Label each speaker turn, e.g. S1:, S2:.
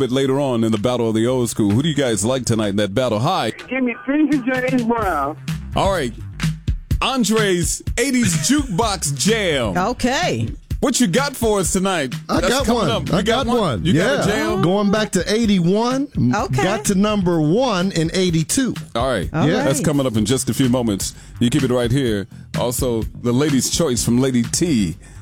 S1: bit later on in the Battle of the Old School. Who do you guys like tonight in that battle? Hi.
S2: Give me Future James Brown.
S1: All right. Andre's 80s Jukebox Jam.
S3: Okay.
S1: What you got for us tonight?
S4: I got one. I got one.
S1: You got a jam?
S4: Going back to 81.
S3: Okay.
S4: Got to number 1 in 82.
S1: All right.
S3: All right.
S1: That's coming up in just a few moments. You keep it right here. Also, the Lady's Choice from Lady T.